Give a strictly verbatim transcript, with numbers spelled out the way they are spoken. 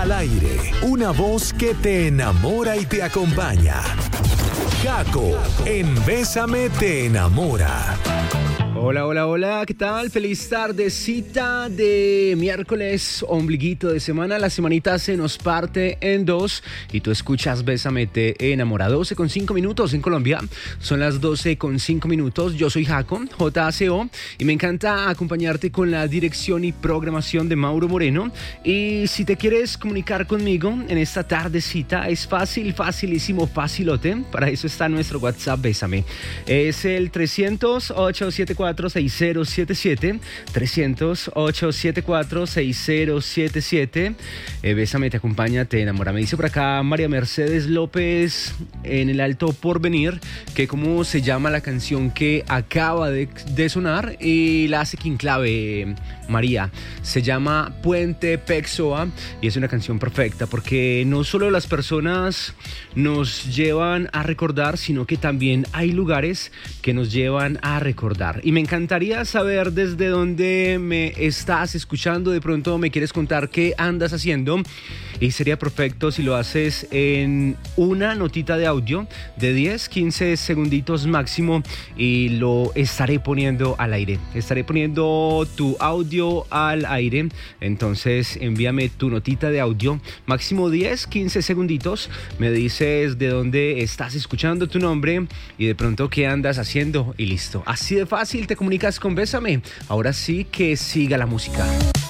Al aire, una voz que te enamora y te acompaña. Jaco, en Bésame te enamora. Hola, hola, hola, ¿qué tal? Feliz tardecita de miércoles, ombliguito de semana. La semanita se nos parte en dos y tú escuchas Bésame te enamora. doce con cinco minutos en Colombia, son las doce con cinco minutos. Yo soy Jaco, J A C O, y me encanta acompañarte con la dirección y programación de Mauro Moreno. Y si te quieres comunicar conmigo en esta tardecita, es fácil, facilísimo, facilote. Para eso está nuestro WhatsApp Bésame. Es el trescientos, ochocientos setenta y cuatro, sesenta setenta y siete, trescientos, ochocientos setenta y cuatro, sesenta setenta y siete. Eh, Bésame te acompaña, te enamora. Me dice por acá María Mercedes López en el Alto Porvenir que cómo se llama la canción que acaba de, de sonar, y la hace Quinclave. María, se llama Puente Pexoa y es una canción perfecta porque no solo las personas nos llevan a recordar, sino que también hay lugares que nos llevan a recordar. Y me encantaría saber desde dónde me estás escuchando. De pronto me quieres contar qué andas haciendo, y sería perfecto si lo haces en una notita de audio de diez, quince segunditos máximo, y lo estaré poniendo al aire. Estaré poniendo tu audio al aire. Entonces envíame tu notita de audio, máximo diez, quince segunditos. Me dices de dónde estás escuchando, tu nombre y de pronto qué andas haciendo, y listo. Así de fácil te comunicas con Bésame. Ahora sí que siga la música.